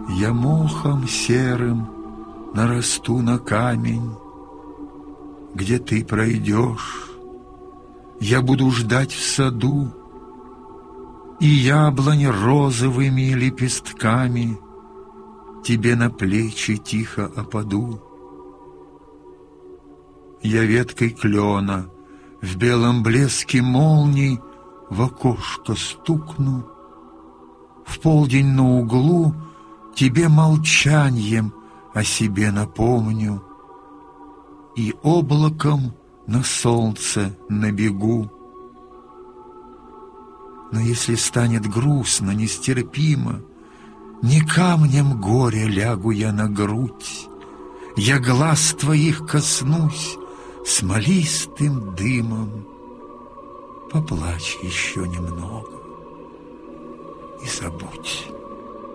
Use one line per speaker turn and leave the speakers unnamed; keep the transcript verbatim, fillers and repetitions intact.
Я мохом серым нарасту на камень, где ты пройдешь. Я буду ждать в саду, и яблонь розовыми лепестками тебе на плечи тихо опаду. Я веткой клена в белом блеске молний в окошко стукну, в полдень на углу тебе молчаньем о себе напомню и облаком на солнце набегу. Но если станет грустно, нестерпимо, не камнем горя лягу я на грудь, я глаз твоих коснусь смолистым дымом. Поплачь еще немного и забудь.